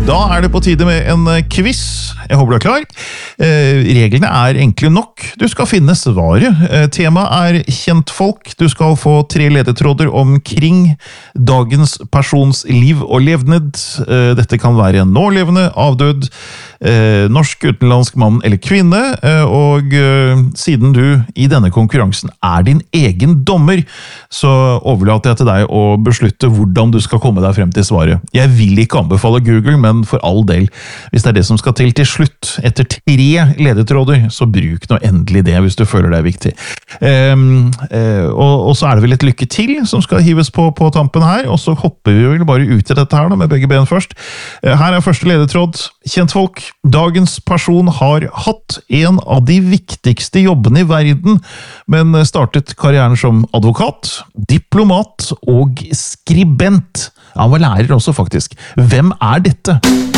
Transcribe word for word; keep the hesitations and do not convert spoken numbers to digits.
Da er det på tide med en quiz. Jeg håper du er klar. Eh, reglene er enkle nok. Du skal finne svaret. Eh, temaet er kjentfolk. Du skal få tre ledetråder omkring dagens persons liv og levned. Eh, dette kan være en nålevende, avdød, eh, norsk, utenlandsk mann eller kvinne. Eh, og eh, siden du i denne konkurransen er din egen dommer, så overlater jeg til deg å beslutte hvordan du skal komme deg frem til svaret. Jeg vil ikke anbefale Google, men for all del, hvis det er det som skal til til slutt, etter tre ledetråder, så bruk nå endelig det hvis du føler det er viktig. Um, uh, og, og så er det vel et lykke til som skal hives på, på tampen her, og så hopper vi vel bare ut i dette her da, med begge ben først. Uh, her er første ledetråd. Kjentfolk, dagens person har hatt en av de viktigste jobbene i verden, men startet karrieren som advokat, diplomat og skribent. Han var lærer også, faktisk. Hvem er dette?